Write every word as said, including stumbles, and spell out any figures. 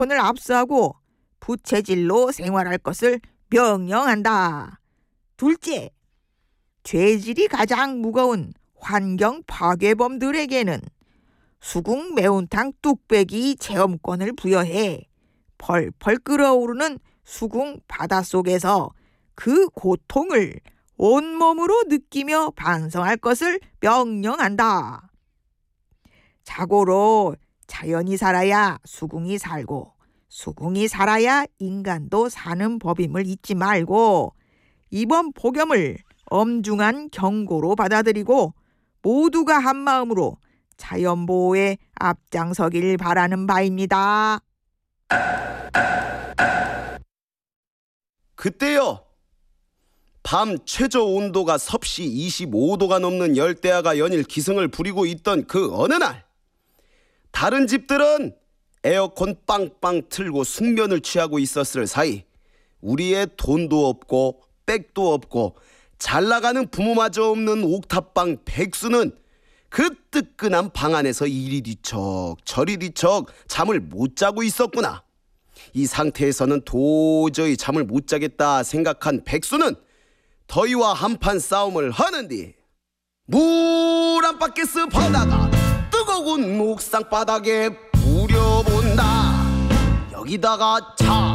에어컨을 압수하고 부채질로 생활할 것을 명령한다. 둘째, 죄질이 가장 무거운 환경 파괴범들에게는 수궁 매운탕 뚝배기 체험권을 부여해 펄펄 끓어오르는 수궁 바닷속에서 그 고통을 온몸으로 느끼며 반성할 것을 명령한다. 자고로 자연이 살아야 수궁이 살고 수궁이 살아야 인간도 사는 법임을 잊지 말고 이번 폭염을 엄중한 경고로 받아들이고 모두가 한마음으로 자연보호에 앞장서길 바라는 바입니다. 그때요, 밤 최저 온도가 섭씨 이십오 도가 넘는 열대야가 연일 기승을 부리고 있던 그 어느 날, 다른 집들은 에어컨 빵빵 틀고 숙면을 취하고 있었을 사이 우리의 돈도 없고 백도 없고 잘나가는 부모마저 없는 옥탑방 백수는 그 뜨끈한 방 안에서 이리 뒤척 저리 뒤척 잠을 못 자고 있었구나. 이 상태에서는 도저히 잠을 못 자겠다 생각한 백수는 더위와 한판 싸움을 하는디 물 한 바켓스 퍼다가 뜨거운 옥상 바닥에 부려본다. 여기다가 차